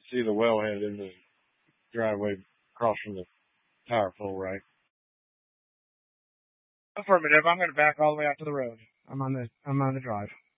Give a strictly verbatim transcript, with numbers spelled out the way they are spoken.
see the wellhead in the driveway across from the tire pull, right? Affirmative. I'm going to back all the way out to the road. I'm on the I'm on the drive.